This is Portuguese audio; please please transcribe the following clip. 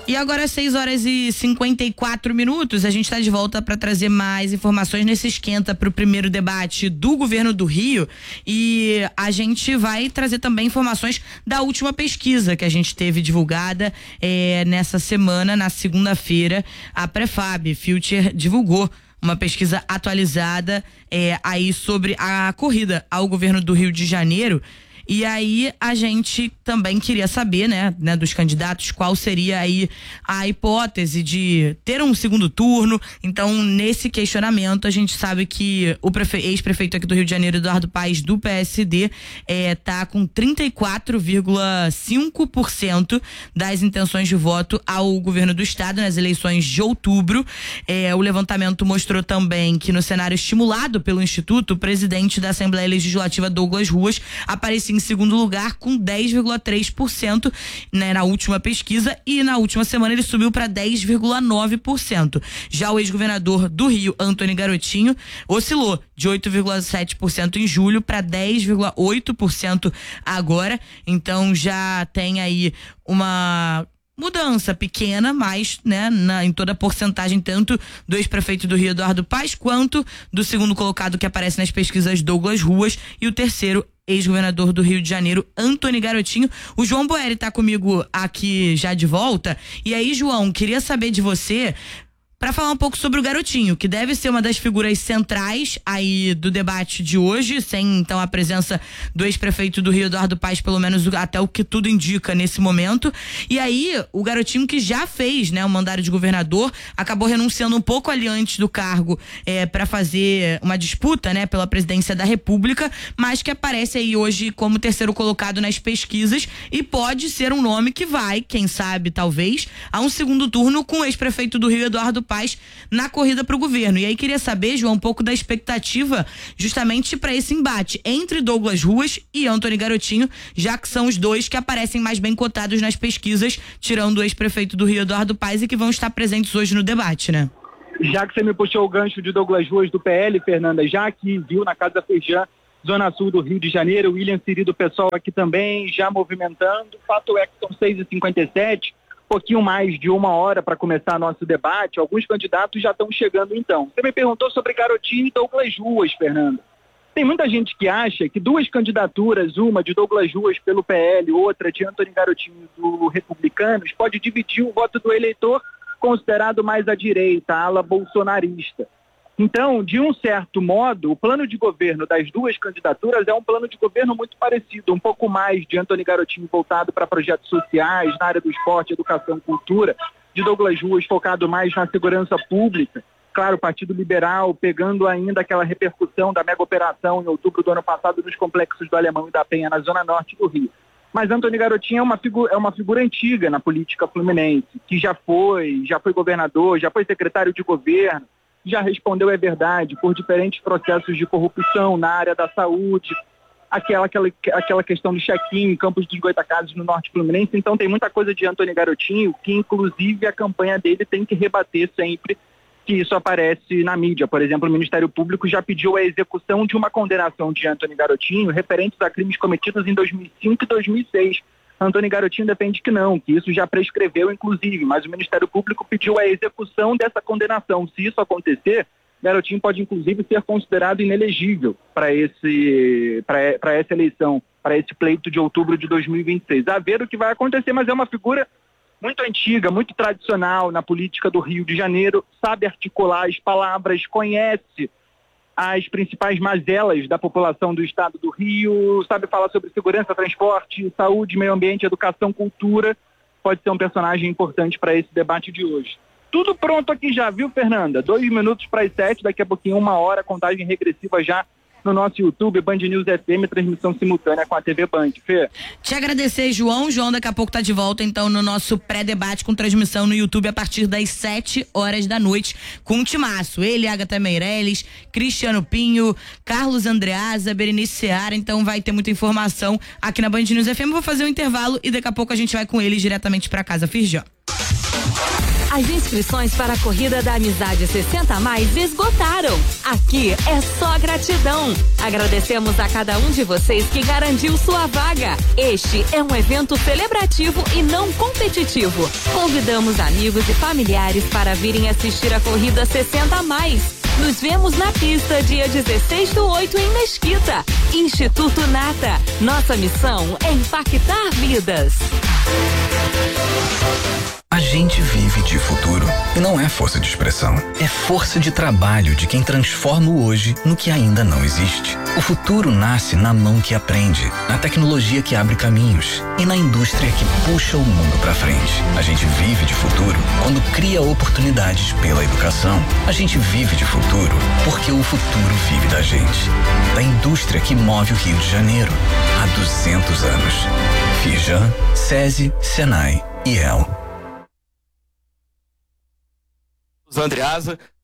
E agora às 6h54, a gente está de volta para trazer mais informações nesse esquenta para o primeiro debate do governo do Rio, e a gente vai trazer também informações da última pesquisa que a gente teve divulgada nessa semana, na segunda-feira. A Prefab Future divulgou uma pesquisa atualizada aí sobre a corrida ao governo do Rio de Janeiro. E aí a gente também queria saber, né, dos candidatos, qual seria aí a hipótese de ter um segundo turno. Então, nesse questionamento, a gente sabe que o ex-prefeito aqui do Rio de Janeiro, Eduardo Paes, do PSD, tá com 34,5% das intenções de voto ao governo do estado nas eleições de outubro. O levantamento mostrou também que no cenário estimulado pelo Instituto, o presidente da Assembleia Legislativa, Douglas Ruas, aparecia em segundo lugar com 10,3%, né, na última pesquisa, e na última semana ele subiu para 10,9%. Já o ex-governador do Rio, Antony Garotinho, oscilou de 8,7% em julho para 10,8% agora. Então já tem aí uma mudança pequena, mas, né, em toda a porcentagem, tanto do ex-prefeito do Rio, Eduardo Paes, quanto do segundo colocado que aparece nas pesquisas, Douglas Ruas, e o terceiro, ex-governador do Rio de Janeiro, Antony Garotinho. O João Boeri tá comigo aqui já de volta. E aí, João, queria saber de você, para falar um pouco sobre o Garotinho, que deve ser uma das figuras centrais aí do debate de hoje, sem então a presença do ex-prefeito do Rio, Eduardo Paes, pelo menos até o que tudo indica nesse momento. E aí, o Garotinho, que já fez, né, o mandato de governador, acabou renunciando um pouco ali antes do cargo para fazer uma disputa, né, pela presidência da República, mas que aparece aí hoje como terceiro colocado nas pesquisas e pode ser um nome que vai, quem sabe, talvez, a um segundo turno com o ex-prefeito do Rio, Eduardo Paes, na corrida para o governo. E aí queria saber, João, um pouco da expectativa justamente para esse embate entre Douglas Ruas e Antony Garotinho, já que são os dois que aparecem mais bem cotados nas pesquisas, tirando o ex-prefeito do Rio, Eduardo Paes, e que vão estar presentes hoje no debate, né? Já que você me puxou o gancho de Douglas Ruas do PL, Fernanda, já que viu na Casa Feijão, Zona Sul do Rio de Janeiro, William Siri do PSOL aqui também, já movimentando. O fato é que são 6h57, pouquinho mais de uma hora para começar nosso debate. Alguns candidatos já estão chegando então. Você me perguntou sobre Garotinho e Douglas Ruas, Fernanda. Tem muita gente que acha que duas candidaturas, uma de Douglas Ruas pelo PL, outra de Antony Garotinho do Republicanos, pode dividir o voto do eleitor considerado mais à direita, a ala bolsonarista. Então, de um certo modo, o plano de governo das duas candidaturas é um plano de governo muito parecido, um pouco mais de Antony Garotinho voltado para projetos sociais, na área do esporte, educação, cultura, de Douglas Ruas focado mais na segurança pública. Claro, o Partido Liberal pegando ainda aquela repercussão da mega operação em outubro do ano passado nos complexos do Alemão e da Penha, na zona norte do Rio. Mas Antony Garotinho é uma figura antiga na política fluminense, que já foi governador, já foi secretário de governo, já respondeu, é verdade, por diferentes processos de corrupção na área da saúde, aquela questão do check-in em Campos dos Goytacazes, no norte fluminense. Então tem muita coisa de Antony Garotinho que, inclusive, a campanha dele tem que rebater sempre que isso aparece na mídia. Por exemplo, o Ministério Público já pediu a execução de uma condenação de Antony Garotinho referentes a crimes cometidos em 2005 e 2006. Antony Garotinho defende que não, que isso já prescreveu, inclusive, mas o Ministério Público pediu a execução dessa condenação. Se isso acontecer, Garotinho pode, inclusive, ser considerado inelegível para essa eleição, para esse pleito de outubro de 2026. A ver o que vai acontecer, mas é uma figura muito antiga, muito tradicional na política do Rio de Janeiro, sabe articular as palavras, conhece as principais mazelas da população do estado do Rio, sabe falar sobre segurança, transporte, saúde, meio ambiente, educação, cultura. Pode ser um personagem importante para esse debate de hoje. Tudo pronto aqui já, viu, Fernanda? 2 minutos para as 7, daqui a pouquinho 1 hora, contagem regressiva já no nosso YouTube, Band News FM, transmissão simultânea com a TV Band. Fê? Te agradecer, João. João daqui a pouco tá de volta, então, no nosso pré-debate com transmissão no YouTube a partir das 7h da noite, com um timaço. Ele, Agatha Meirelles, Cristiano Pinho, Carlos Andreasa, Berenice Seara. Então vai ter muita informação aqui na Band News FM. Vou fazer um intervalo e daqui a pouco a gente vai com eles diretamente para casa. Firjão. As inscrições para a Corrida da Amizade 60 a mais esgotaram. Aqui é só gratidão. Agradecemos a cada um de vocês que garantiu sua vaga. Este é um evento celebrativo e não competitivo. Convidamos amigos e familiares para virem assistir a Corrida 60 a mais. Nos vemos na pista dia 16/8 em Mesquita. Instituto Nata. Nossa missão é impactar vidas. A gente vive de futuro e não é força de expressão, é força de trabalho de quem transforma o hoje no que ainda não existe. O futuro nasce na mão que aprende, na tecnologia que abre caminhos e na indústria que puxa o mundo pra frente. A gente vive de futuro quando cria oportunidades pela educação. A gente vive de futuro porque o futuro vive da gente, da indústria que move o Rio de Janeiro há 200 anos. Firjan, SESI, Senai e EL. Andreasa,